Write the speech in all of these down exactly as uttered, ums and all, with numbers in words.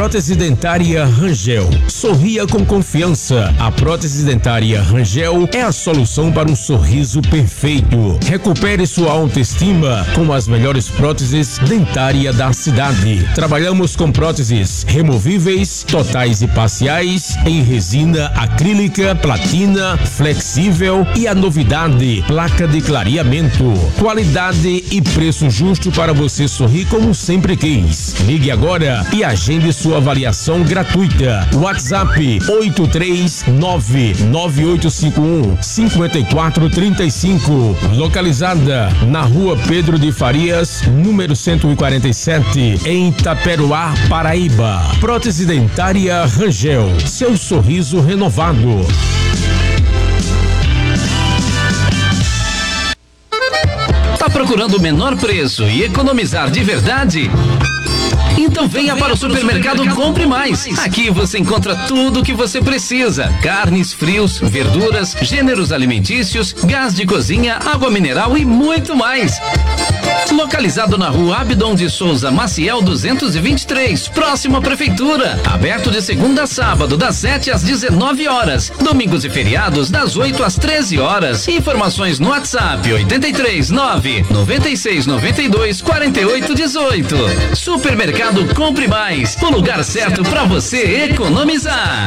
Prótese dentária Rangel. Sorria com confiança. A prótese dentária Rangel é a solução para um sorriso perfeito. Recupere sua autoestima com as melhores próteses dentárias da cidade. Trabalhamos com próteses removíveis, totais e parciais, em resina acrílica, platina, flexível e a novidade, placa de clareamento. Qualidade e preço justo para você sorrir como sempre quis. Ligue agora e agende sua avaliação gratuita. WhatsApp oito três nove nove oito cinco um cinco quatro três cinco. Localizada na Rua Pedro de Farias, número cento e quarenta e sete, em Itaperuá, Paraíba. Prótese dentária Rangel. Seu sorriso renovado. Tá procurando o menor preço e economizar de verdade? Então venha para o Supermercado Compre Mais. Aqui você encontra tudo o que você precisa: carnes, frios, verduras, gêneros alimentícios, gás de cozinha, água mineral e muito mais. Localizado na Rua Abdon de Souza Maciel duzentos e vinte e três, próximo à Prefeitura. Aberto de segunda a sábado, das sete às dezenove horas. Domingos e feriados, das oito às treze horas. Informações no WhatsApp oito três nove nove seis nove dois quatro oito um oito. Supermercado Compre Mais, o lugar certo para você economizar.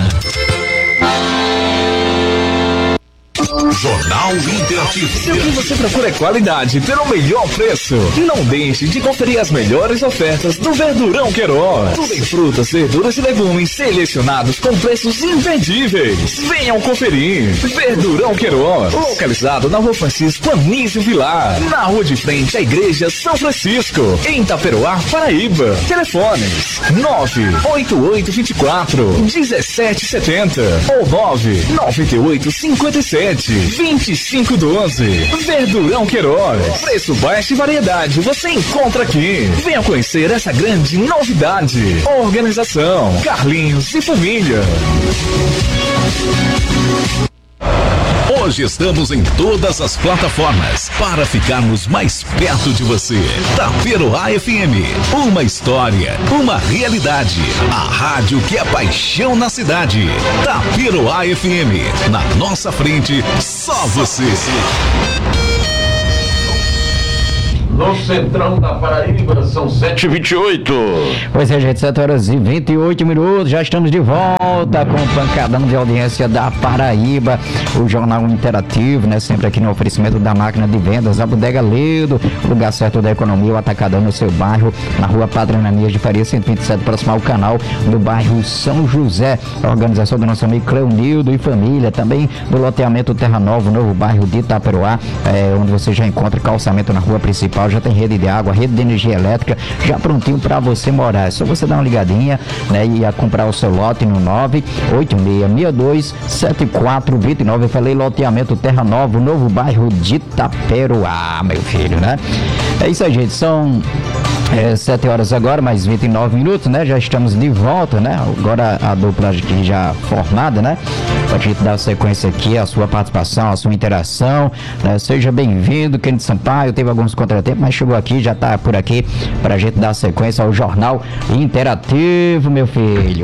Jornal Interativo. Se o que você procura é qualidade e ter o melhor preço, não deixe de conferir as melhores ofertas do Verdurão Queiroz. Tudo em frutas, verduras e legumes selecionados com preços imperdíveis. Venham conferir. Verdurão Queiroz, localizado na Rua Francisco Anísio Vilar, na rua de frente à Igreja São Francisco, em Itaperuá, Paraíba. Telefones nove oito oito dois quatro um sete sete zero ou nove nove oito cinco sete vinte e cinco doze. Verdurão Queiroz. Preço baixo e variedade você encontra aqui. Venha conhecer essa grande novidade. Organização Carlinhos e Família. Hoje estamos em todas as plataformas para ficarmos mais perto de você. Itaperuá F M, uma história, uma realidade. A rádio que é paixão na cidade. Itaperuá F M, na nossa frente, só você. No Centrão da Paraíba, são sete e vinte e oito. Pois é, gente, sete horas e vinte e oito minutos, já estamos de volta com o pancadão de audiência da Paraíba, o Jornal Interativo, né, sempre aqui no oferecimento da máquina de vendas, a Bodega Ledo, o lugar certo da economia, o atacadão no seu bairro, na Rua Padre Ananias de Faria, cento e vinte e sete, próximo ao canal, no bairro São José, a organização do nosso amigo Cleonildo e família, também do loteamento Terra Nova, novo bairro de Itaperuá, é, onde você já encontra calçamento na rua principal, já tem rede de água, rede de energia elétrica, já prontinho para você morar. É só você dar uma ligadinha, né, e a comprar o seu lote no nove oito seis seis dois sete quatro dois nove. Eu falei loteamento Terra Nova, novo bairro de Itaperuá, meu filho, né? É isso aí, gente, são É, sete horas agora, mais vinte e nove minutos, né? Já estamos de volta, né? Agora a dupla aqui já formada, né? Pra gente dar sequência aqui, a sua participação, a sua interação, né? Seja bem-vindo, Kennedy Sampaio, teve alguns contratempos, mas chegou aqui, já tá por aqui pra gente dar sequência ao Jornal Interativo, meu filho.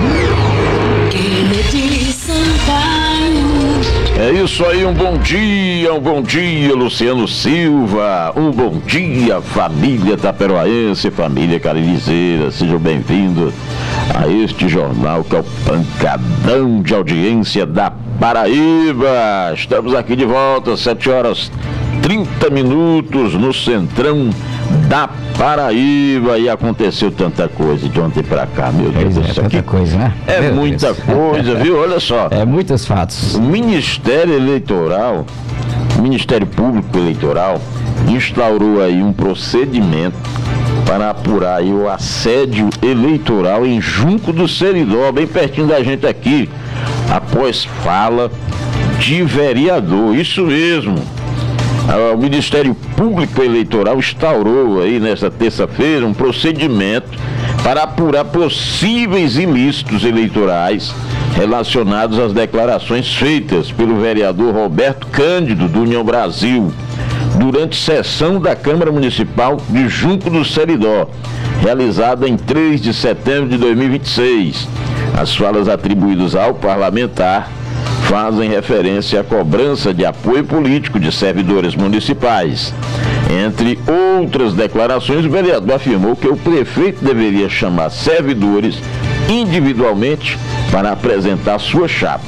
Kennedy Sampaio. É isso aí, um bom dia, um bom dia, Luciano Silva, um bom dia, família taperoaense, família caririzeira, sejam bem-vindos a este jornal que é o pancadão de audiência da Paraíba. Estamos aqui de volta, sete horas trinta minutos no Centrão da Paraíba, e aconteceu tanta coisa de ontem pra cá, meu Deus do céu. É muita coisa, né? É meu muita Deus. coisa, viu? Olha só. É muitos fatos. O Ministério Eleitoral, o Ministério Público Eleitoral, instaurou aí um procedimento para apurar aí o assédio eleitoral em Junco do Seridó, bem pertinho da gente aqui, após fala de vereador. Isso mesmo. O Ministério Público Eleitoral instaurou aí nesta terça-feira um procedimento para apurar possíveis ilícitos eleitorais relacionados às declarações feitas pelo vereador Roberto Cândido, do União Brasil, durante sessão da Câmara Municipal de Junco do Seridó, realizada em três de setembro de dois mil e vinte e seis. As falas atribuídas ao parlamentar fazem referência à cobrança de apoio político de servidores municipais. Entre outras declarações, o vereador afirmou que o prefeito deveria chamar servidores individualmente para apresentar sua chapa.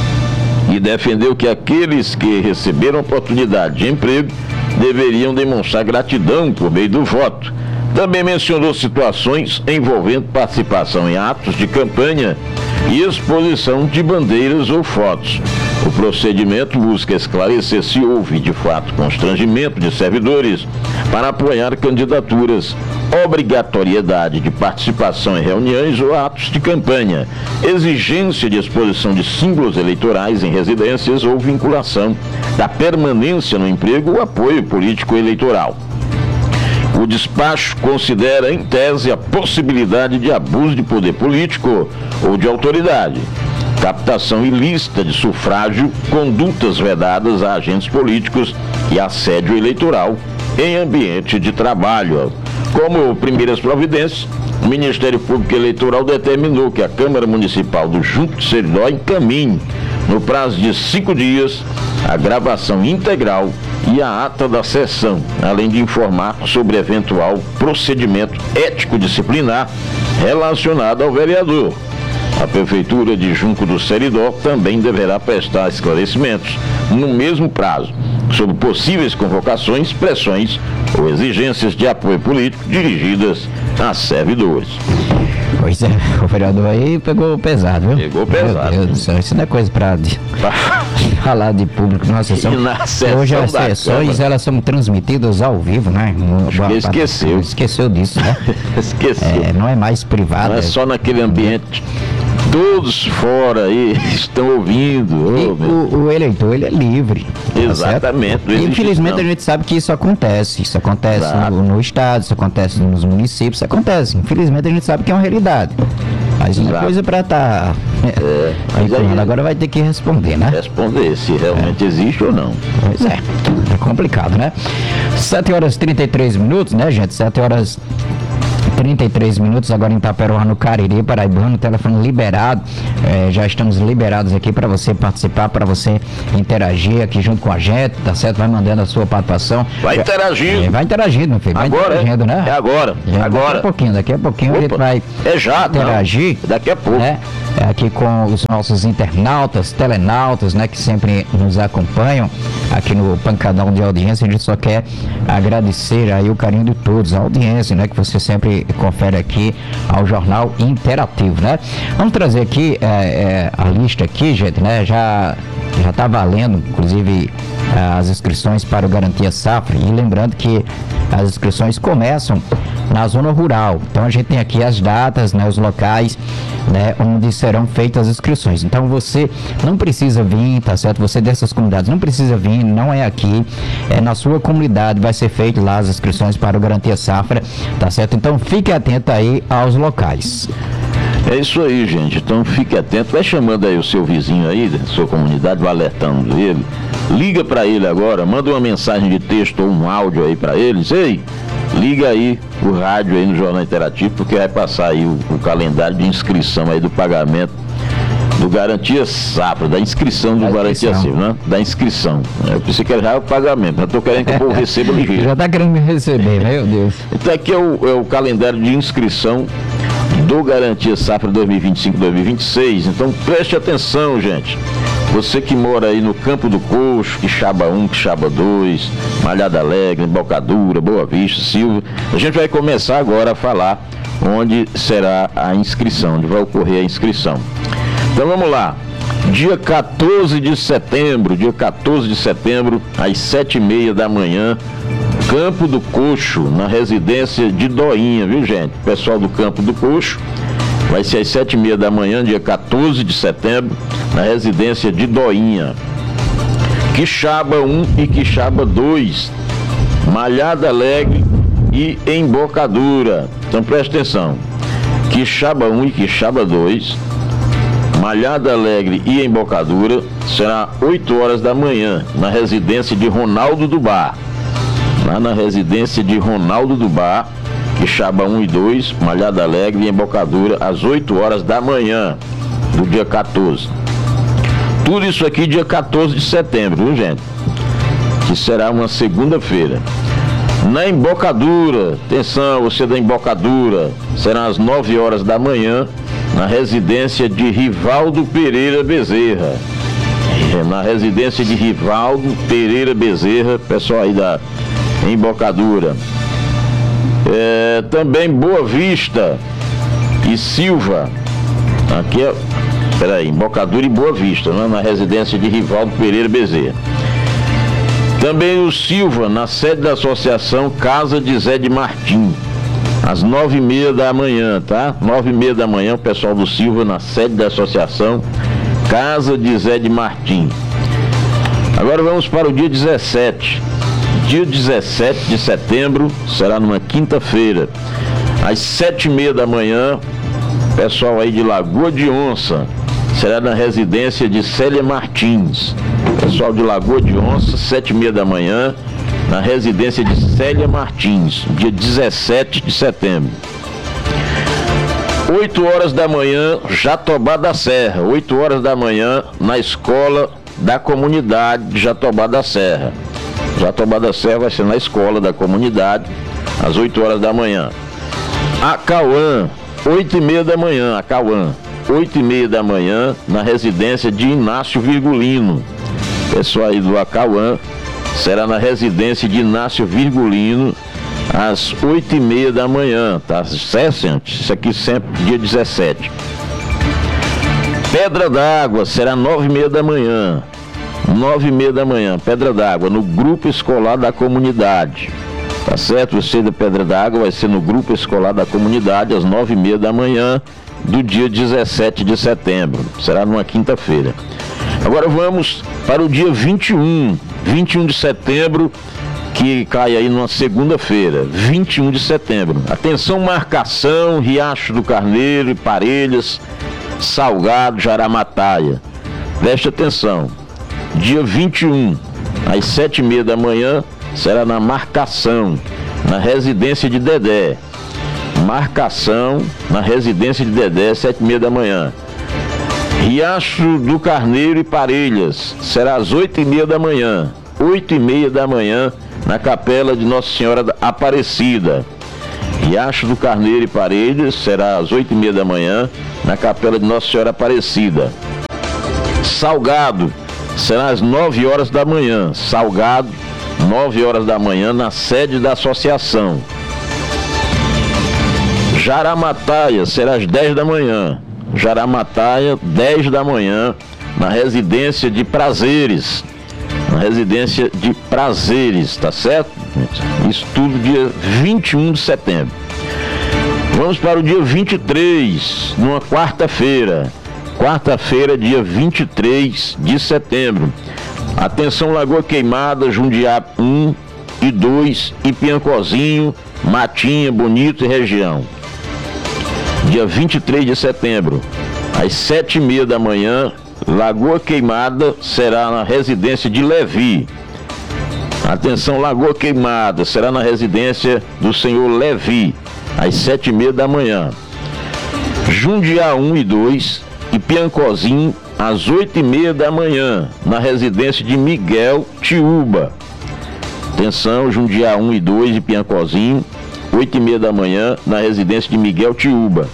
E defendeu que aqueles que receberam oportunidade de emprego deveriam demonstrar gratidão por meio do voto. Também mencionou situações envolvendo participação em atos de campanha e exposição de bandeiras ou fotos. O procedimento busca esclarecer se houve, de fato, constrangimento de servidores para apoiar candidaturas, obrigatoriedade de participação em reuniões ou atos de campanha, exigência de exposição de símbolos eleitorais em residências ou vinculação da permanência no emprego ou apoio político eleitoral. O despacho considera, em tese, a possibilidade de abuso de poder político ou de autoridade, captação ilícita de sufrágio, condutas vedadas a agentes políticos e assédio eleitoral em ambiente de trabalho. Como primeiras providências, o Ministério Público Eleitoral determinou que a Câmara Municipal do Junco de Seridó encaminhe, no prazo de cinco dias, a gravação integral e a ata da sessão, além de informar sobre eventual procedimento ético-disciplinar relacionado ao vereador. A Prefeitura de Junco do Seridó também deverá prestar esclarecimentos no mesmo prazo sobre possíveis convocações, pressões ou exigências de apoio político dirigidas a servidores. Pois é, o vereador aí pegou pesado, viu? Pegou pesado. Meu Deus do céu, isso não é coisa pra de, falar de público. Nossa, são, hoje as sessões, elas são transmitidas ao vivo, né? Acho que esqueceu. Esqueceu disso, né? Esqueceu. É, não é mais privado. Não é só naquele ambiente. Todos fora aí estão ouvindo. Oh, o, o eleitor, ele é livre. Exatamente. Tá, infelizmente, a gente sabe que isso acontece. Isso acontece no, no estado, isso acontece nos municípios, isso acontece. Infelizmente, a gente sabe que é uma realidade. Mas uma coisa para estar... Tá, é, aí, agora vai ter que responder, né? Responder se realmente é. existe ou não. Pois é. É complicado, né? sete horas e trinta e três minutos, né, gente? sete horas... trinta e três minutos agora em Itaperoá, no Cariri, Paraibano, telefone liberado, é, já estamos liberados aqui para você participar, para você interagir aqui junto com a gente, tá certo? Vai mandando a sua participação. Vai interagindo. É, vai interagindo, meu filho, vai agora, interagindo, é? né? É agora, é, agora. Daqui a pouquinho, daqui a pouquinho Opa, a gente vai é já, interagir. Não, daqui a pouco. Né? É, aqui com os nossos internautas, telenautas, né? Que sempre nos acompanham aqui no Pancadão de Audiência. A gente só quer agradecer aí o carinho de todos, a audiência, né? Que você sempre confere aqui ao Jornal Interativo, né? Vamos trazer aqui é, é, a lista aqui, gente, né? Já já está valendo, inclusive, as inscrições para o Garantia Safra, e lembrando que as inscrições começam na zona rural. Então a gente tem aqui as datas, né, os locais, né, onde serão feitas as inscrições. Então você não precisa vir, tá certo? Você dessas comunidades não precisa vir, não é aqui, é na sua comunidade, vai ser feito lá as inscrições para o Garantia Safra, tá certo? Então fique atento aí aos locais. É isso aí, gente. Então fique atento. Vai chamando aí o seu vizinho aí, da sua comunidade, vai alertando ele. Liga para ele agora, manda uma mensagem de texto ou um áudio aí para eles. Ei, liga aí o rádio aí no Jornal Interativo, porque vai passar aí o, o calendário de inscrição aí do pagamento do Garantia Safra, da inscrição do da Garantia Safra, né? Da inscrição. Eu pensei que era já o pagamento, eu tô querendo que o povo receba ligeiro. Já tá querendo me receber, meu Deus. Então aqui é o, é o calendário de inscrição do Garantia Safra dois mil e vinte e cinco, dois mil e vinte e seis. Então preste atenção, gente. Você que mora aí no Campo do Coxo, Quixaba um, Quixaba dois, Malhada Alegre, Embocadura, Boa Vista, Silva, a gente vai começar agora a falar onde será a inscrição, onde vai ocorrer a inscrição. Então vamos lá. Dia quatorze de setembro, dia quatorze de setembro, às sete e meia da manhã, Campo do Coxo, na residência de Doinha, viu, gente? O pessoal do Campo do Coxo vai ser às sete e meia da manhã, dia quatorze de setembro, na residência de Doinha. Quixaba um e Quixaba dois, Malhada Alegre e Embocadura. Então presta atenção. Quixaba um e Quixaba dois, Malhada Alegre e Embocadura, será oito horas da manhã, na residência de Ronaldo do Bar. Lá na residência de Ronaldo do Bar, Quixaba um e dois, Malhada Alegre e Embocadura, às oito horas da manhã do dia quatorze. Tudo isso aqui dia quatorze de setembro, viu, gente? Que será uma segunda-feira. Na Embocadura, atenção, você da Embocadura, será às nove horas da manhã, na residência de Rivaldo Pereira Bezerra. Na residência de Rivaldo Pereira Bezerra, pessoal aí da Embocadura. É, também Boa Vista e Silva, aqui é, peraí, Embocadura e Boa Vista, né? Na residência de Rivaldo Pereira Bezerra. Também o Silva, na sede da associação Casa de Zé de Martim, às nove e meia da manhã, tá? Nove e meia da manhã, o pessoal do Silva, na sede da associação Casa de Zé de Martim. Agora vamos para o dia dezessete. Dia dezessete de setembro, será numa quinta-feira, às sete e meia da manhã, pessoal aí de Lagoa de Onça, será na residência de Célia Martins. Pessoal de Lagoa de Onça, sete e meia da manhã, na residência de Célia Martins, dia dezessete de setembro. oito horas da manhã, Jatobá da Serra, oito horas da manhã, na escola da comunidade de Jatobá da Serra. Jatobá da Serra vai ser na escola da comunidade, às oito horas da manhã. Acauã, oito e meia da manhã, Acauã, oito e meia da manhã, na residência de Inácio Virgulino. Pessoal aí do Acauã, será na residência de Inácio Virgulino, às oito e meia da manhã, tá certo? Isso aqui sempre dia dezessete. Pedra d'Água, será nove e meia da manhã. Nove e meia da manhã, Pedra d'Água, no grupo escolar da comunidade. Tá certo? Você da Pedra d'Água vai ser no grupo escolar da comunidade, às nove e meia da manhã do dia dezessete de setembro. Será numa quinta-feira. Agora vamos para o dia vinte e um. vinte e um de setembro, que cai aí numa segunda-feira. vinte e um de setembro. Atenção, Marcação, Riacho do Carneiro, Parelhas, Salgado, Jaramataia. Preste atenção. Dia vinte e um, às sete e meia da manhã, será na Marcação, na residência de Dedé. Marcação, na residência de Dedé, sete e meia da manhã. Riacho do Carneiro e Parelhas, será às oito e meia da manhã. oito e meia da manhã, na Capela de Nossa Senhora da Aparecida. Riacho do Carneiro e Parelhas, será às oito e meia da manhã, na Capela de Nossa Senhora Aparecida. Salgado, será às nove horas da manhã. Salgado, nove horas da manhã, na sede da associação. Jaramataia, será às dez da manhã. Jaramataia, dez da manhã, na residência de Prazeres. Na residência de Prazeres, tá certo? Isso tudo dia vinte e um de setembro. Vamos para o dia vinte e três, numa quarta-feira. Quarta-feira, dia vinte e três de setembro. Atenção, Lagoa Queimada, Jundiá um e dois, Ipiancozinho, Matinha, Bonito e região. Dia vinte e três de setembro, às sete e meia da manhã, Lagoa Queimada, será na residência de Levi. Atenção, Lagoa Queimada, será na residência do senhor Levi, às sete e meia da manhã. Jundiá um e dois, e Piancozinho, às oito e meia da manhã, na residência de Miguel Tiúba. Atenção, Jundiá um e dois e Piancozinho, oito e meia da manhã, na residência de Miguel Tiúba.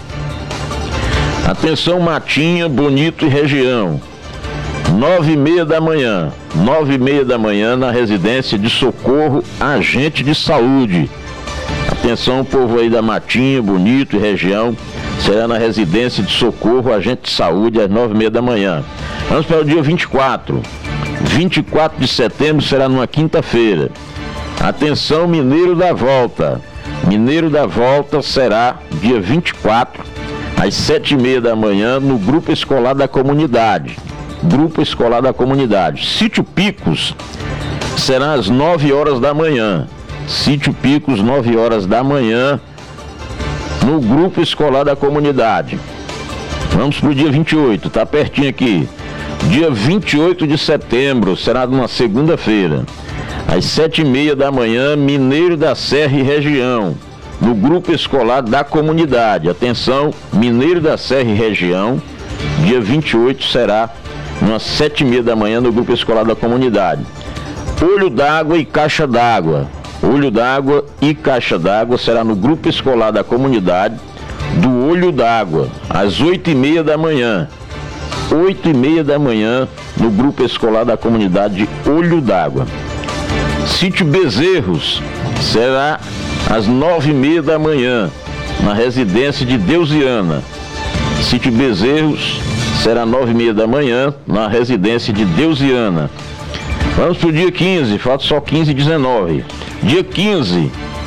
Atenção, Matinha, Bonito e região, nove e meia da manhã, nove e meia da manhã, na residência de Socorro, Agente de Saúde. Atenção, povo aí da Matinha, Bonito e região, será na residência de Socorro, Agente de Saúde, às nove e meia da manhã. Vamos para o dia vinte e quatro. vinte e quatro de setembro será numa quinta-feira. Atenção, Mineiro da Volta. Mineiro da Volta será dia vinte e quatro, às sete e meia da manhã, no Grupo Escolar da Comunidade. Grupo Escolar da Comunidade. Sítio Picos será às nove horas da manhã. Sítio Picos, nove horas da manhã, no Grupo Escolar da Comunidade. Vamos para o dia vinte e oito, tá pertinho aqui. Dia vinte e oito de setembro, será numa segunda-feira, às sete e meia da manhã, Mineiro da Serra e região. no Grupo Escolar da Comunidade. Atenção, Mineiro da Serra e região, dia vinte e oito será umas sete e meia da manhã no Grupo Escolar da Comunidade. Olho d'Água e Caixa d'Água. Olho d'Água e Caixa d'Água será no Grupo Escolar da Comunidade do Olho d'Água, às oito e meia da manhã. oito e meia da manhã no Grupo Escolar da Comunidade Olho d'Água. Sítio Bezerros será às nove e meia da manhã na residência de Deusiana. Sítio Bezerros será nove e meia da manhã na residência de Deusiana. Vamos para o dia quinze, falta só quinze e dezenove. Dia quinze,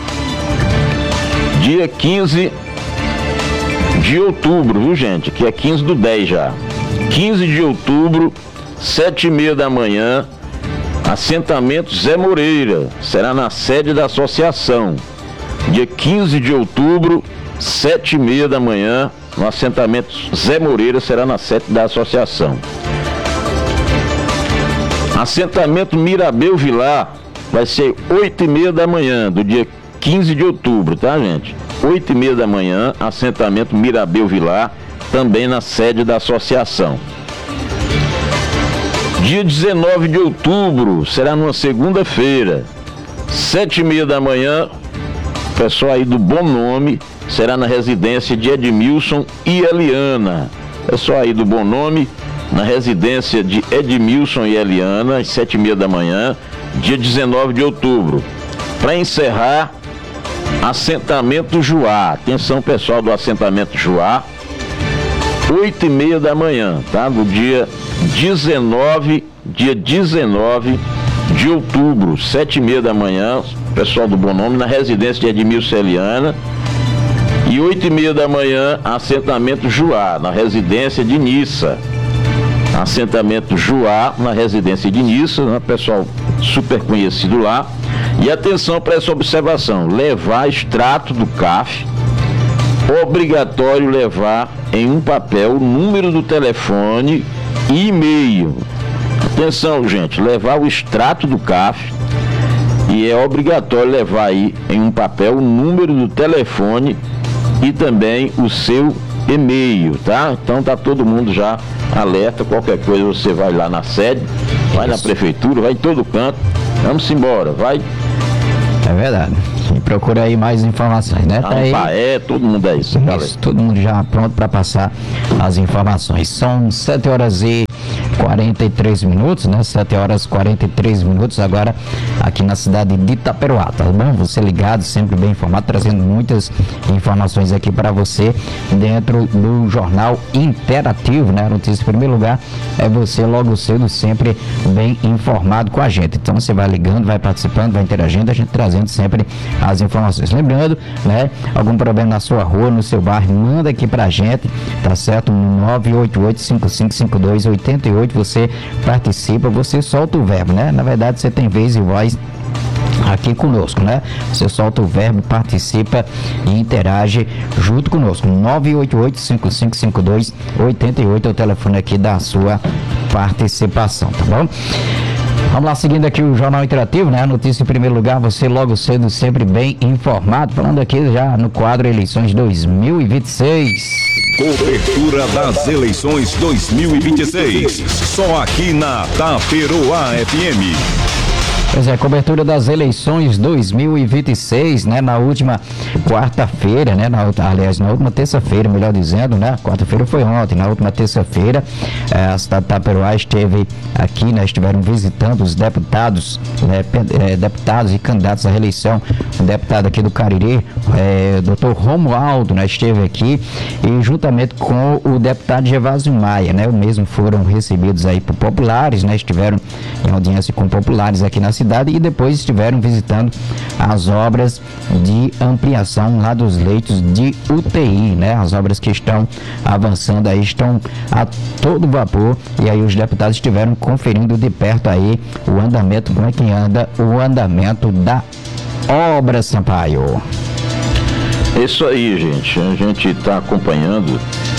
dia quinze de outubro, viu gente? Que é quinze do dez já. quinze de outubro, sete e meia da manhã, assentamento Zé Moreira, será na sede da associação. Dia quinze de outubro, sete e meia da manhã, no assentamento Zé Moreira, será na sede da associação. Assentamento Mirabel Vilar vai ser oito e meia da manhã, do dia quinze de outubro, tá gente? oito e meia da manhã, assentamento Mirabel Vilar, também na sede da associação. Dia dezenove de outubro, será numa segunda-feira, sete e meia da manhã, pessoal aí do Bom Nome, será na residência de Edmilson e Eliana. Pessoal aí do Bom Nome, na residência de Edmilson e Eliana, às sete e meia da manhã, dia dezenove de outubro. Para encerrar, assentamento Juá. Atenção pessoal do assentamento Juá, oito e meia da manhã, tá? No dia dezenove, dia dezenove de outubro, sete e meia da manhã, pessoal do Bom Nome, na residência de Edmilson e Eliana. E oito e meia da manhã, assentamento Juá, na residência de Nissa. Assentamento Juá, na residência de Nissa, né? Pessoal super conhecido lá. E atenção para essa observação: levar extrato do C A F, obrigatório levar em um papel o número do telefone e e-mail. Atenção, gente, levar o extrato do C A F e é obrigatório levar aí em um papel o número do telefone e também o seu e-mail, tá? Então tá todo mundo já alerta, qualquer coisa você vai lá na sede, vai na prefeitura, vai em todo canto, vamos embora, vai. É verdade. E procura aí mais informações, né? Tá aí. É, todo mundo é isso. Isso, todo mundo já pronto para passar as informações. São sete horas e quarenta e três minutos, né? sete horas e quarenta e três minutos agora aqui na cidade de Itaperuá, tá bom? Você ligado, sempre bem informado, trazendo muitas informações aqui para você dentro do Jornal Interativo, né? A notícia em primeiro lugar é você logo cedo sempre bem informado com a gente. Então você vai ligando, vai participando, vai interagindo, a gente trazendo sempre as informações. Lembrando, né? Algum problema na sua rua, no seu bairro, manda aqui pra gente, tá certo? nove oito oito, cinco cinco cinco dois, oito oito, você participa, você solta o verbo, né? Na verdade, você tem vez e voz aqui conosco, né? Você solta o verbo, participa e interage junto conosco. nove oito oito, cinco cinco cinco dois, oito oito é o telefone aqui da sua participação, tá bom? Vamos lá, seguindo aqui o Jornal Interativo, né? A notícia em primeiro lugar, você logo cedo sempre bem informado, falando aqui já no quadro Eleições dois mil e vinte e seis. Cobertura das eleições dois mil e vinte e seis, só aqui na Itaperuá F M. Pois é, cobertura das eleições dois mil e vinte e seis, né? Na última quarta-feira, né? Na, aliás, na última terça-feira, melhor dizendo, né? Quarta-feira foi ontem, na última terça-feira, eh, a cidade de Itaperuá esteve aqui, né? Estiveram visitando os deputados, né? Eh, deputados e candidatos à reeleição. O deputado aqui do Cariri, eh, doutor Romualdo, né? Esteve aqui e juntamente com o deputado Gervásio Maia, né? O mesmo foram recebidos aí por populares, né? Estiveram em audiência com populares aqui na cidade e depois estiveram visitando as obras de ampliação lá dos leitos de U T I, né? As obras que estão avançando aí, estão a todo vapor, e aí os deputados estiveram conferindo de perto aí o andamento, como é que anda o andamento da obra, Sampaio. Isso aí, gente, a gente está acompanhando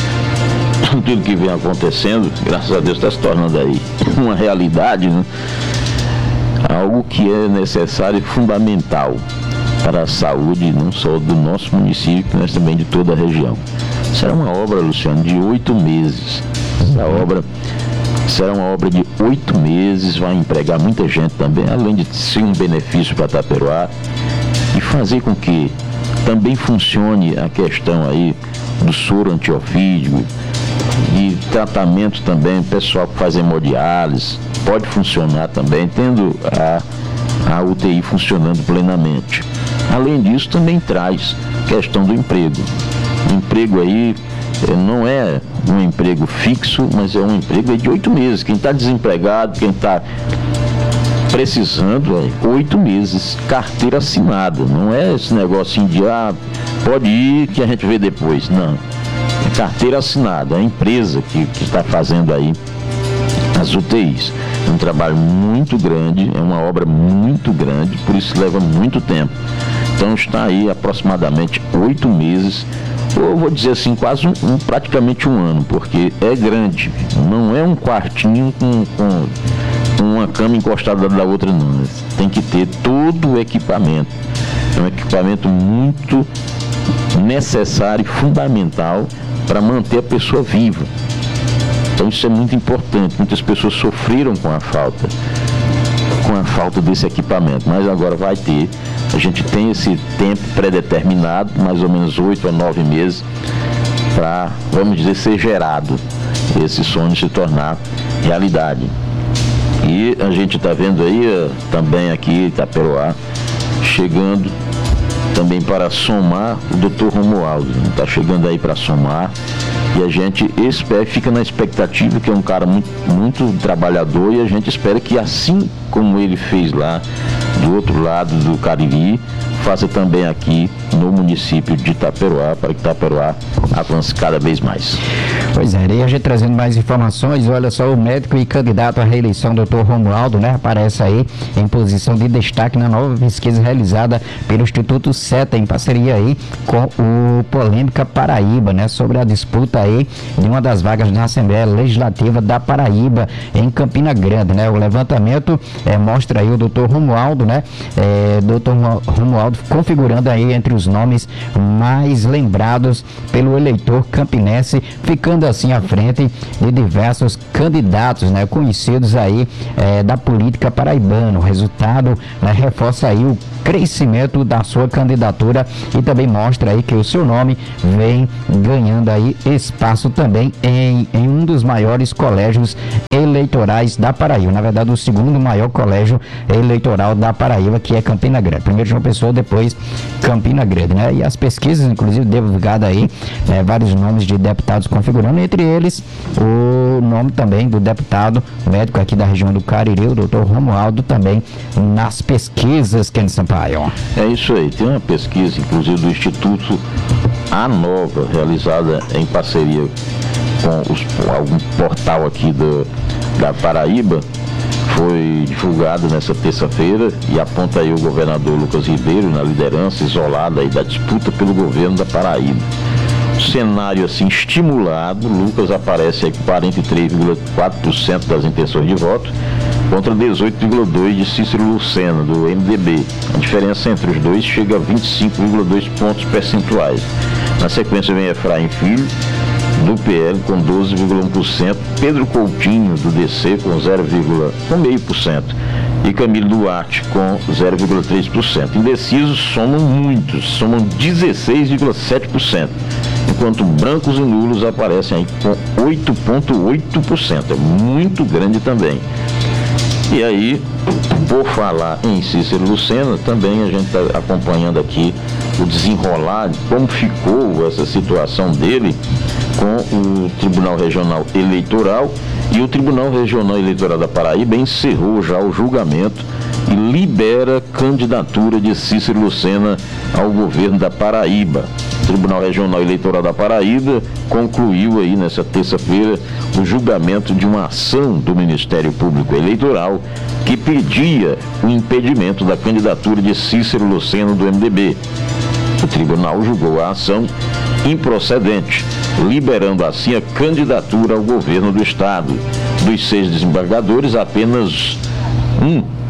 tudo que vem acontecendo, graças a Deus está se tornando aí uma realidade, né? Algo que é necessário e fundamental. para a saúde não só do nosso município, mas também de toda a região. Será uma obra, Luciano, de oito meses. Essa obra será uma obra de oito meses, vai empregar muita gente também, além de ser um benefício para Itaperoá, e fazer com que também funcione a questão aí do soro antiofídico e tratamento também, pessoal que faz hemodiálise, pode funcionar também, tendo a, a U T I funcionando plenamente. Além disso, também traz questão do emprego. O emprego aí não é um emprego fixo, mas é um emprego aí de oito meses. Quem está desempregado, quem está precisando, é oito meses, carteira assinada. Não é esse negocinho de, ah, pode ir que a gente vê depois. Não. É carteira assinada. É a empresa que, que está fazendo aí as U T Is. É um trabalho muito grande, é uma obra muito grande, por isso leva muito tempo. Então está aí aproximadamente oito meses, ou eu vou dizer assim, quase um, um, praticamente um ano, porque é grande, não é um quartinho com, com uma cama encostada da outra, não. Tem que ter todo o equipamento. É um equipamento muito necessário e fundamental para manter a pessoa viva. Então isso é muito importante. Muitas pessoas sofreram com a falta, com a falta desse equipamento, mas agora vai ter. A gente tem esse tempo pré-determinado, mais ou menos oito a nove meses, para, vamos dizer, ser gerado, esse sonho se tornar realidade. E a gente está vendo aí, também aqui, Itaperoá, chegando também para somar o doutor Romualdo. Está chegando aí para somar. E a gente espera, fica na expectativa, que é um cara muito, muito trabalhador, e a gente espera que, assim como ele fez lá do outro lado do Cariri, faça também aqui no município de Itaperoá, para que Itaperoá avance cada vez mais. Pois é, e a gente trazendo mais informações, olha só, o médico e candidato à reeleição, doutor Romualdo, né, aparece aí em posição de destaque na nova pesquisa realizada pelo Instituto SETA, em parceria aí com o Polêmica Paraíba, né, sobre a disputa aí de uma das vagas na Assembleia Legislativa da Paraíba, em Campina Grande, né. O levantamento é, mostra aí o doutor Romualdo, né, é, doutor Romualdo configurando aí entre os nomes mais lembrados pelo eleitor campinense, ficando assim à frente de diversos candidatos, né, conhecidos aí é, da política paraibana. O resultado, né, reforça aí o crescimento da sua candidatura e também mostra aí que o seu nome vem ganhando aí espaço também em, em um dos maiores colégios eleitorais da Paraíba. Na verdade, o segundo maior colégio eleitoral da Paraíba, que é Campina Grande. Primeiro João Pessoa, depois Campina Grande, né? E as pesquisas, inclusive, divulgadas aí, né, vários nomes de deputados configurando, entre eles o nome também do deputado médico aqui da região do Cariri, o doutor Romualdo, também nas pesquisas, Ken Sampaio. É isso aí, tem uma pesquisa, inclusive, do Instituto A Nova, realizada em parceria com os, algum portal aqui do, da Paraíba, foi divulgado nessa terça-feira e aponta aí o governador Lucas Ribeiro na liderança isolada aí da disputa pelo governo da Paraíba. Cenário assim estimulado, Lucas aparece aí com quarenta e três vírgula quatro por cento das intenções de voto contra dezoito vírgula dois por cento de Cícero Lucena, do M D B. A diferença entre os dois chega a vinte e cinco vírgula dois pontos percentuais. Na sequência vem Efraim Filho, do P L, com doze vírgula um por cento, Pedro Coutinho, do D C, com zero vírgula um por cento e Camilo Duarte, com zero vírgula três por cento. Indecisos somam muitos, somam dezesseis vírgula sete por cento, enquanto brancos e nulos aparecem aí com oito vírgula oito por cento, é muito grande também. E aí, por falar em Cícero Lucena, também a gente está acompanhando aqui o desenrolar de como ficou essa situação dele com o Tribunal Regional Eleitoral, e o Tribunal Regional Eleitoral da Paraíba encerrou já o julgamento e libera candidatura de Cícero Lucena ao governo da Paraíba. O Tribunal Regional Eleitoral da Paraíba concluiu aí nessa terça-feira o julgamento de uma ação do Ministério Público Eleitoral que pedia o impedimento da candidatura de Cícero Lucena do M D B. O tribunal julgou a ação improcedente, liberando assim a candidatura ao governo do estado. Dos seis desembargadores, apenas um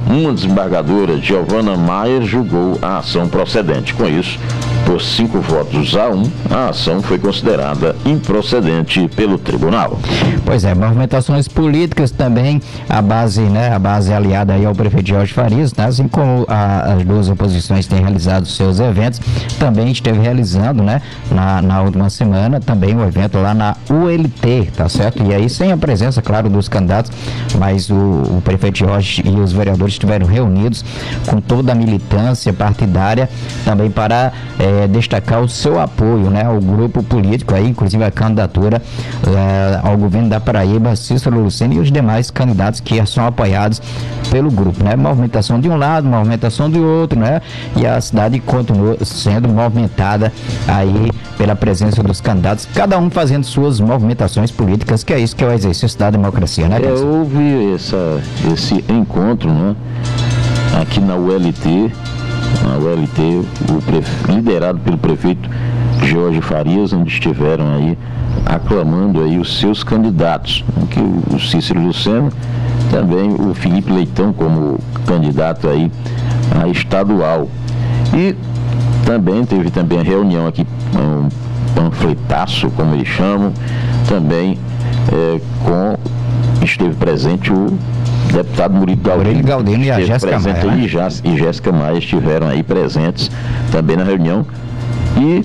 uma desembargadora, Giovana Maier, julgou a ação procedente. Com isso, por cinco votos a um, a ação foi considerada improcedente pelo tribunal. Pois é, movimentações políticas também, a base, né, a base aliada aí ao prefeito Jorge Farias, né, assim como a, as duas oposições têm realizado seus eventos, também esteve realizando, né, na, na última semana, também o um evento lá na U L T, tá certo? E aí sem a presença, claro, dos candidatos, mas o, o prefeito Jorge e os vereadores estiveram reunidos com toda a militância partidária, também para é, destacar o seu apoio, né, ao grupo político aí, inclusive a candidatura é, ao governo da Paraíba, Cícero Lucena, e os demais candidatos que são apoiados pelo grupo, né? Movimentação de um lado, movimentação do outro, né? E a cidade continua sendo movimentada aí pela presença dos candidatos, cada um fazendo suas movimentações políticas, que é isso que é o exercício da democracia, né? É, houve essa, esse encontro, né? Aqui na U L T, na U L T, o prefe... liderado pelo prefeito Jorge Farias, onde estiveram aí aclamando aí os seus candidatos, aqui o Cícero Lucena, também o Felipe Leitão como candidato aí a estadual. E também teve também a reunião aqui, um panfletaço, como eles chamam, também é, com, esteve presente o deputado Murilo Galdino, Galdino e a Jéssica Maia, né? E Jéssica Maia estiveram aí presentes também na reunião. E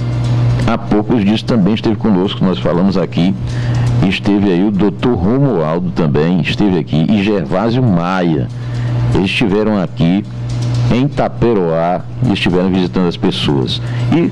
há poucos dias também esteve conosco, nós falamos aqui, esteve aí o doutor Romualdo também, esteve aqui, e Gervásio Maia. Eles estiveram aqui em Taperoá e estiveram visitando as pessoas. E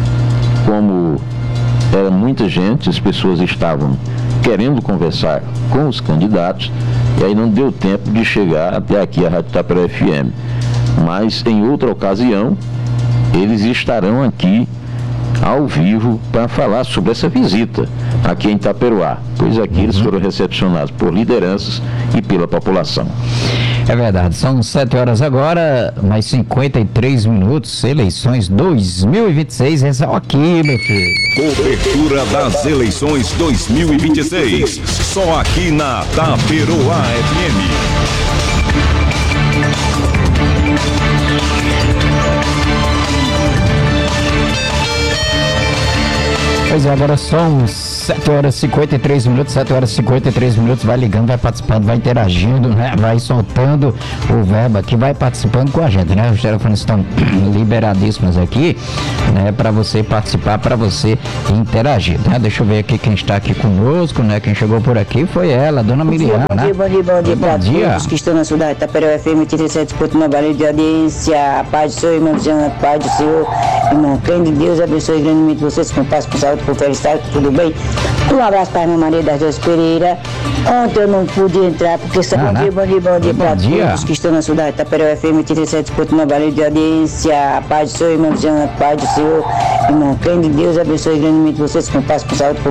como era muita gente, as pessoas estavam querendo conversar com os candidatos, e aí não deu tempo de chegar até aqui a Rádio Taperoá F M. Mas em outra ocasião, eles estarão aqui ao vivo para falar sobre essa visita aqui em Taperoá, pois aqui eles foram recepcionados por lideranças e pela população. É verdade, são sete horas agora, mais cinquenta e três minutos, eleições dois mil e vinte e seis, é só aqui, meu filho. Cobertura das eleições dois mil e vinte e seis, só aqui na Taperoá F M. Pois é, agora são sete horas e cinquenta e três minutos, sete horas e cinquenta e três minutos, vai ligando, vai participando, vai interagindo, né? Vai soltando o verbo aqui, vai participando com a gente, né? Os telefones estão liberadíssimos aqui, né? Para você participar, para você interagir, né? Deixa eu ver aqui quem está aqui conosco, né? Quem chegou por aqui foi ela, dona Miriam, bom né? Dia, bom dia, bom dia, bom para dia. todos que estão na cidade de Taperoá F M oitenta e sete ponto nove, barulho de audiência. A paz do Senhor, irmão Luciano, a paz do Senhor, irmão, crendo em Deus, abençoe grandemente vocês com paz, com saúde, com felicidade, tudo bem? Um abraço para a irmã Maria das Dores Pereira. Ontem eu não pude entrar, porque só bom dia, bom dia, bom dia para todos que estão na cidade de Taperoá F M oitenta e sete ponto nove, barulho de audiência. A paz do Senhor, irmão Luciano, a paz do Senhor, irmão, crendo em Deus, abençoe grandemente vocês com paz, com saúde, com